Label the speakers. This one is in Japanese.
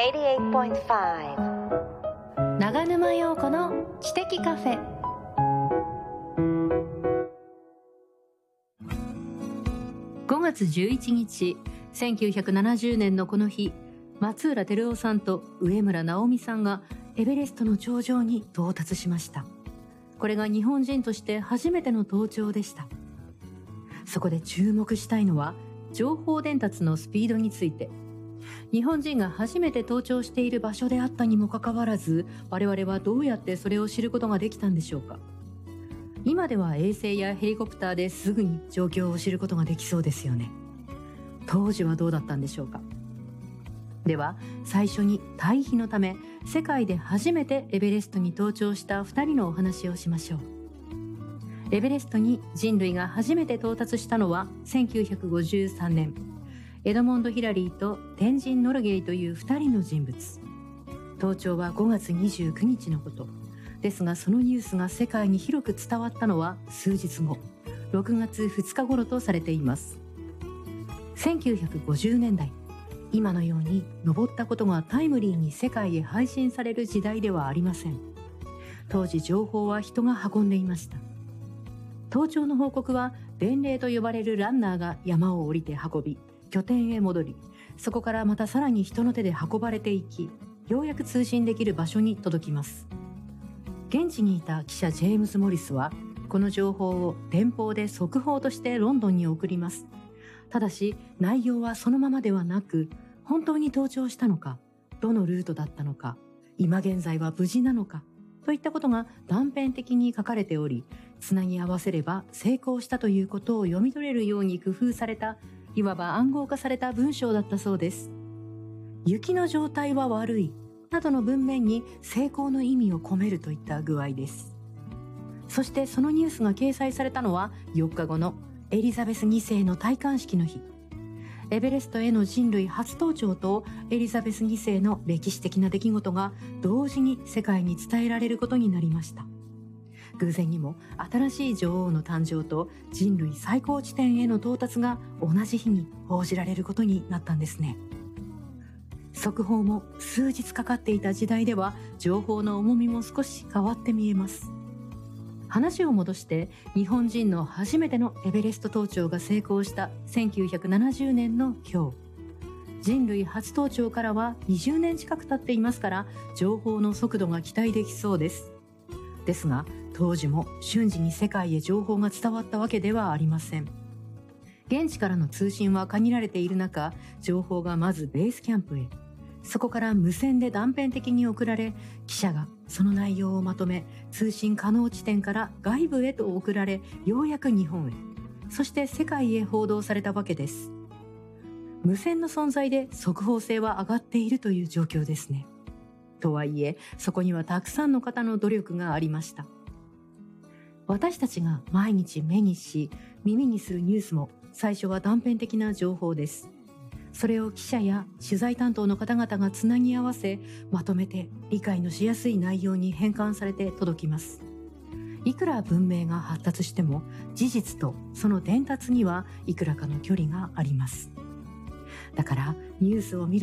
Speaker 1: 88.5 長沼陽子の知的カフェ。5月11日、1970年のこの日、松浦輝夫さんと上村直美さんがエベレストの頂上に到達しました。これが日本人として初めての登頂でした。そこで注目したいのは情報伝達のスピードについて。日本人が初めて登頂している場所であったにもかかわらず、我々はどうやってそれを知ることができたんでしょうか。今では衛星やヘリコプターですぐに状況を知ることができそうですよね。当時はどうだったんでしょうか。では最初に退避のため世界で初めてエベレストに登頂した2人のお話をしましょう。エベレストに人類が初めて到達したのは1953年。エドモンド・ヒラリーとテンジン・ノルゲイという2人の人物。登頂は5月29日のこと。ですがそのニュースが世界に広く伝わったのは数日後、6月2日頃とされています。1950年代、今のように登ったことがタイムリーに世界へ配信される時代ではありません。当時情報は人が運んでいました。登頂の報告は伝令と呼ばれるランナーが山を降りて運び、拠点へ戻り、そこからまたさらに人の手で運ばれていき、ようやく通信できる場所に届きます。現地にいた記者ジェームズ・モリスはこの情報を電報で速報としてロンドンに送ります。ただし内容はそのままではなく、本当に登頂したのか、どのルートだったのか、今現在は無事なのかといったことが断片的に書かれており、つなぎ合わせれば成功したということを読み取れるように工夫された、いわば暗号化された文章だったそうです。雪の状態は悪いなどの文面に成功の意味を込めるといった具合です。そしてそのニュースが掲載されたのは4日後のエリザベス2世の戴冠式の日。エベレストへの人類初登頂とエリザベス2世の歴史的な出来事が同時に世界に伝えられることになりました。偶然にも新しい女王の誕生と人類最高地点への到達が同じ日に報じられることになったんですね。速報も数日かかっていた時代では情報の重みも少し変わって見えます。話を戻して日本人の初めてのエベレスト登頂が成功した1970年の今日。人類初登頂からは20年近く経っていますから、情報の速度が期待できそうです。ですが当時も瞬時に世界へ情報が伝わったわけではありません。現地からの通信は限られている中、情報がまずベースキャンプへ、そこから無線で断片的に送られ、記者がその内容をまとめ、通信可能地点から外部へと送られ、ようやく日本へ、そして世界へ報道されたわけです。無線の存在で速報性は上がっているという状況ですね。とはいえ、そこにはたくさんの方の努力がありました。私たちが毎日目にし、耳にするニュースも最初は断片的な情報です。それを記者や取材担当の方々がつなぎ合わせ、まとめて理解のしやすい内容に変換されて届きます。いくら文明が発達しても、事実とその伝達にはいくらかの距離があります。だからニュースを見る